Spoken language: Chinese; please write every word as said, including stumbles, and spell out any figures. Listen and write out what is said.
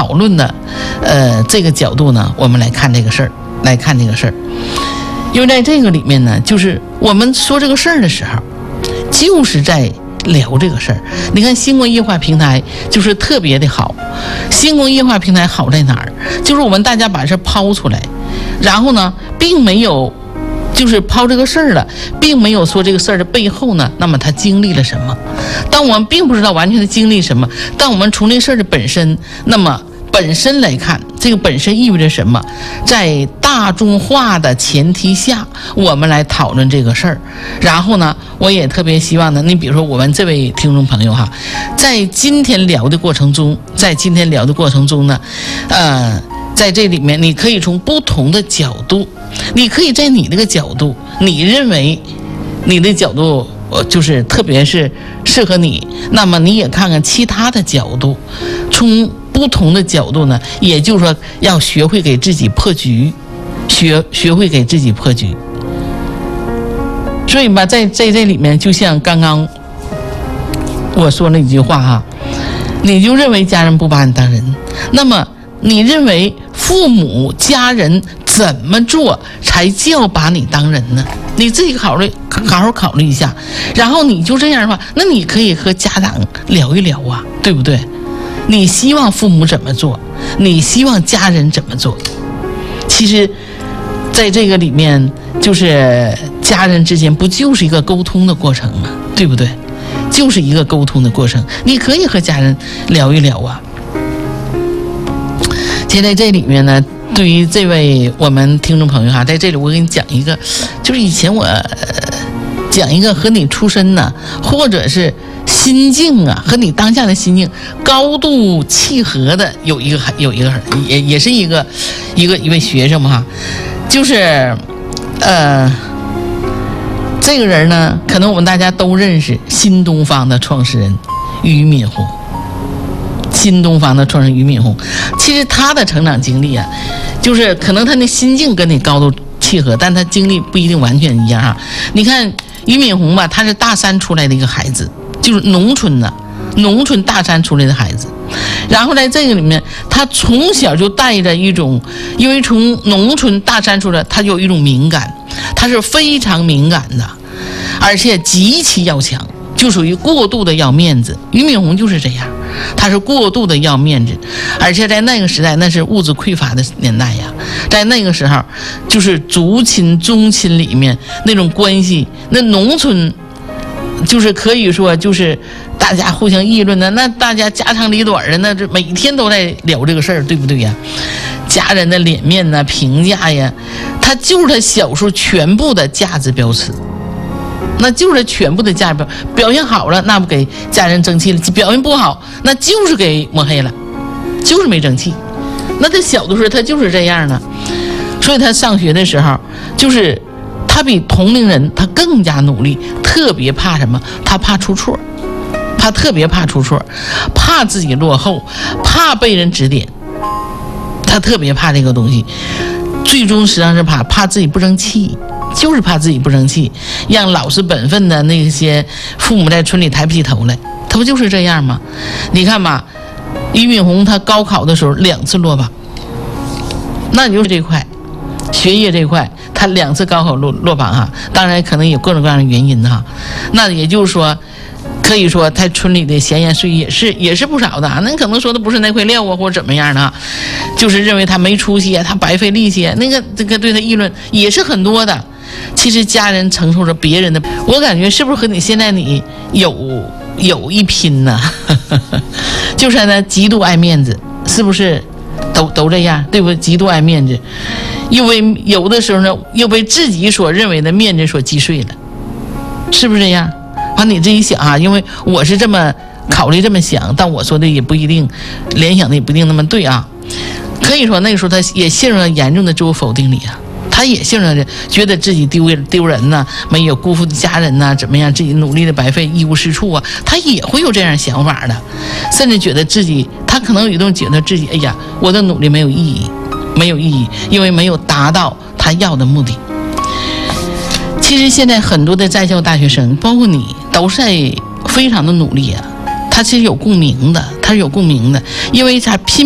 讨论的呃这个角度呢，我们来看这个事儿，来看这个事儿。因为在这个里面呢，就是我们说这个事儿的时候，就是在聊这个事儿。你看星光夜话平台就是特别的好，星光夜话平台好在哪儿？就是我们大家把事抛出来，然后呢，并没有就是抛这个事儿了，并没有说这个事儿的背后呢，那么他经历了什么。当我们并不知道完全的经历什么，但我们从这事儿的本身，那么本身来看，这个本身意味着什么？在大众化的前提下，我们来讨论这个事儿。然后呢，我也特别希望呢，你比如说我们这位听众朋友哈，在今天聊的过程中，在今天聊的过程中呢，呃，在这里面你可以从不同的角度，你可以在你这个角度，你认为你的角度就是特别是适合你，那么你也看看其他的角度，从不同的角度呢，也就是说要学会给自己破局，学学会给自己破局。所以吧，在在这里面，就像刚刚我说那一句话哈，你就认为家人不把你当人，那么你认为父母家人怎么做才叫把你当人呢？你自己考虑好好考虑一下，然后你就这样的话，那你可以和家长聊一聊啊，对不对？你希望父母怎么做，你希望家人怎么做，其实在这个里面，就是家人之间不就是一个沟通的过程吗？对不对？就是一个沟通的过程，你可以和家人聊一聊啊。现在这里面呢，对于这位我们听众朋友哈，在这里我给你讲一个，就是以前我、呃、讲一个和你出身呢，或者是心境啊，和你当下的心境高度契合的，有一个有一个也也是一个一个一位学生嘛哈，就是呃这个人呢，可能我们大家都认识，新东方的创始人俞敏洪。新东方的创始人俞敏洪，其实他的成长经历啊，就是可能他的心境跟你高度契合，但他经历不一定完全一样啊。你看俞敏洪吧，他是大山出来的一个孩子，就是农村的农村大山出来的孩子，然后在这个里面，他从小就带着一种，因为从农村大山出来，他就有一种敏感，他是非常敏感的，而且极其要强，就属于过度的要面子。俞敏洪就是这样，他是过度的要面子，而且在那个时代，那是物质匮乏的年代呀，在那个时候，就是族亲宗亲里面那种关系，那农村就是可以说就是大家互相议论的，那大家家长里短的，那这每天都在聊这个事儿，对不对呀？家人的脸面呐、评价呀，他就是他小时候全部的价值标尺。那就是全部的价值，表现好了那不给家人争气了，表现不好那就是给抹黑了，就是没争气。那他小的时候他就是这样的，所以他上学的时候就是他比同龄人他更加努力，特别怕什么？他怕出错，他特别怕出错，怕自己落后，怕被人指点，他特别怕这个东西。最终实际上是怕怕自己不争气，就是怕自己不争气，让老实本分的那些父母在村里抬不起头来，他不就是这样吗？你看吧，俞敏洪他高考的时候两次落榜，那你就是这块学业这块，他两次高考落落榜哈，当然可能有各种各样的原因哈。那也就是说，可以说他村里的闲言碎语也是也是不少的啊。那可能说的不是那块料啊，或者怎么样的，就是认为他没出息啊，他白费力气啊，那个这个对他议论也是很多的。其实家人承受着别人的，我感觉是不是和你现在你有有一拼呢？就是呢，极度爱面子，是不是都都这样？对不对？极度爱面子，因为有的时候呢，又被自己所认为的面子所击碎了，是不是这样？完你自己想啊，因为我是这么考虑这么想，但我说的也不一定，联想的也不一定那么对啊。可以说那个时候他也陷入了严重的自我否定里啊。他也性上觉得自己丢丢人呐、啊，没有辜负家人呐、啊，怎么样？自己努力的白费，一无是处啊，他也会有这样想法的，甚至觉得自己，他可能有一种觉得自己，哎呀，我的努力没有意义，没有意义，因为没有达到他要的目的。其实现在很多的在校大学生，包括你，都是非常的努力啊，他是有共鸣的，他是有共鸣的，因为他拼。